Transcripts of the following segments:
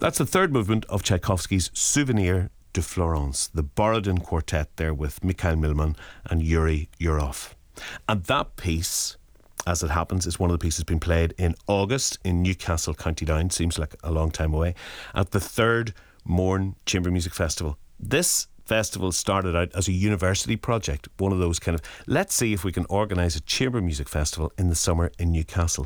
That's the third movement of Tchaikovsky's Souvenir de Florence, the Borodin Quartet there with Mikhail Milman and Yuri Yurov. And that piece, as it happens, is one of the pieces being played in August in Newcastle, County Down. Seems like a long time away. At the third Mourne Chamber Music Festival. This festival started out as a university project, one of those kind of, let's see if we can organise a chamber music festival in the summer in Newcastle.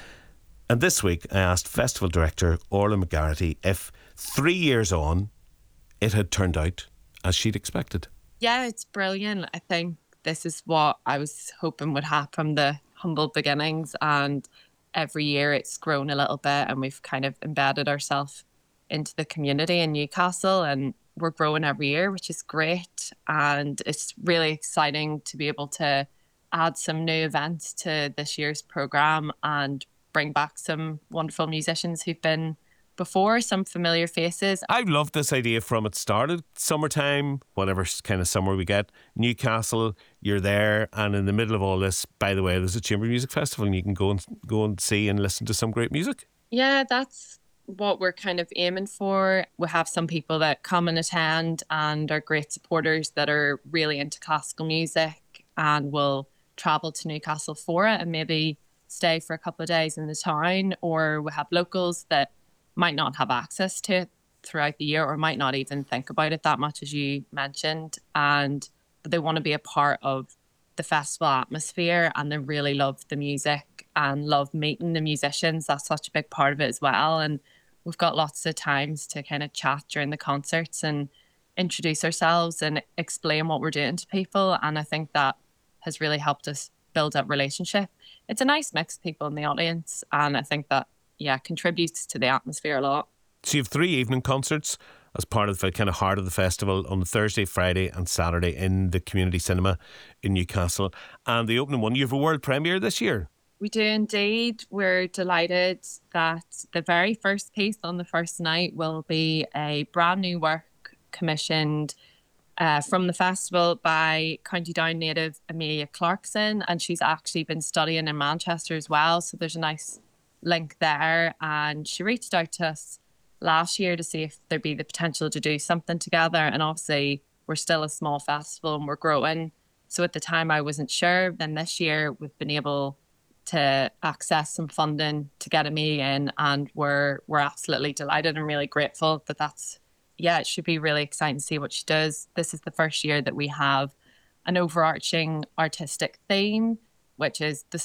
And this week I asked festival director Orla McGarrity if 3 years on it had turned out as she'd expected. Yeah, it's brilliant. I think this is what I was hoping would happen from the humble beginnings, and every year it's grown a little bit and we've kind of embedded ourselves into the community in Newcastle, and we're growing every year, which is great. And it's really exciting to be able to add some new events to this year's programme and bring back some wonderful musicians who've been before, some familiar faces. I've loved this idea from it started. Summertime, whatever kind of summer we get, Newcastle, you're there, and in the middle of all this, by the way, there's a chamber music festival and you can go and see and listen to some great music. Yeah, that's what we're kind of aiming for. We have some people that come and attend and are great supporters that are really into classical music and will travel to Newcastle for it and maybe stay for a couple of days in the town. Or we have locals that might not have access to it throughout the year or might not even think about it that much, as you mentioned, but they want to be a part of the festival atmosphere and they really love the music and love meeting the musicians. That's such a big part of it as well. And we've got lots of times to kind of chat during the concerts and introduce ourselves and explain what we're doing to people. And I think that has really helped us build up relationship. It's a nice mix of people in the audience, and I think that contributes to the atmosphere a lot. So you have 3 evening concerts as part of the kind of heart of the festival on the Thursday, Friday and Saturday in the community cinema in Newcastle. And the opening one, you have a world premiere this year. We do indeed. We're delighted that the very first piece on the first night will be a brand new work commissioned from the festival by County Down native Amelia Clarkson, and she's actually been studying in Manchester as well, so there's a nice link there. And she reached out to us last year to see if there'd be the potential to do something together, and obviously we're still a small festival and we're growing, so at the time I wasn't sure. Then this year we've been able to access some funding to get Amelia in, and we're absolutely delighted and really grateful that that's it should be really exciting to see what she does. This is the first year that we have an overarching artistic theme, which is the